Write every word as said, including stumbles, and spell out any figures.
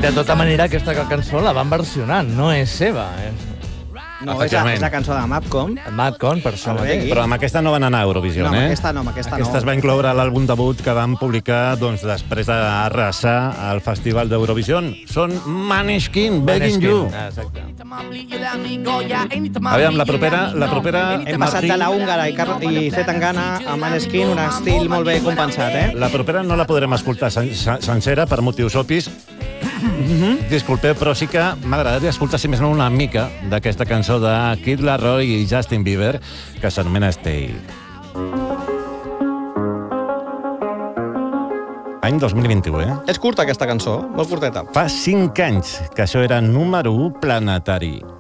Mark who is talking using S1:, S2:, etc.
S1: De tota manera, aquesta cançó la van versionant, no és seva. Eh?
S2: No, és la, és la cançó de Mapcom.
S1: Mapcom, per això mateix.
S3: Però amb aquesta no van anar a Eurovisió,
S2: no,
S3: eh?
S2: No, amb aquesta no, amb aquesta,
S3: aquesta
S2: no.
S3: es va incloure a l'àlbum debut que van publicar doncs, després d'arrasar al Festival d'Eurovisió. Són Maneskin, Begging You.
S1: Ah, exacte.
S3: Aviam, la propera... La propera
S2: Hem passat de la húngara i, Car i Zetangana a Maneskin, un estil molt bé compensat, eh?
S3: La propera no la podrem escoltar sen sencera per motius obvis. Mm-hmm. Disculpeu, però sí que m'agradaria escoltar, si més no, una mica d'aquesta cançó de Kid Laroi i Justin Bieber, que s'anomena Stay. Any dos mil vint-i-u, eh?
S2: És curta, aquesta cançó, molt curteta.
S3: Fa cinc anys que això era número u planetari.